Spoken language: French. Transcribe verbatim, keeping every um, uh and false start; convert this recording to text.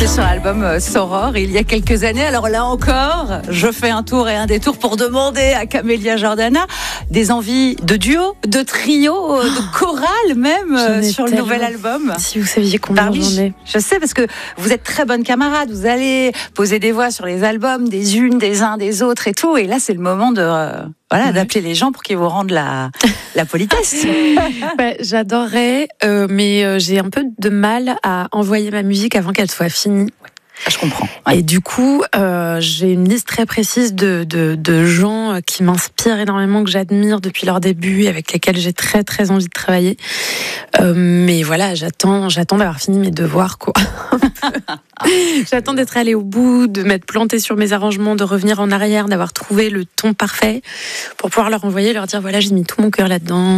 était sur l'album euh, Soror il y a quelques années. Alors là encore, je fais un tour et un détour pour demander à Camélia Jordana des envies de duo, de trio, euh, de chorale même euh, sur le tellement. nouvel album. Si vous saviez combien Barbie, j'en ai. je sais parce que vous êtes très bonne camarade. Vous allez poser des voix sur les albums des unes, des uns, des autres et tout. Et là, c'est le moment de euh, voilà Ouais. d'appeler les gens pour qu'ils vous rendent la la politesse. Ouais, j'adorerais, euh, mais euh, j'ai un peu de mal à envoyer ma musique avant qu'elle soit finie. Je comprends. Ouais. Et du coup, euh, j'ai une liste très précise de, de, de gens qui m'inspirent énormément, que j'admire depuis leur début, et avec lesquels j'ai très très envie de travailler. Euh, mais voilà, j'attends, j'attends d'avoir fini mes devoirs, quoi. J'attends d'être allée au bout, de m'être plantée sur mes arrangements, de revenir en arrière, d'avoir trouvé le ton parfait pour pouvoir leur envoyer, leur dire voilà, j'ai mis tout mon cœur là-dedans.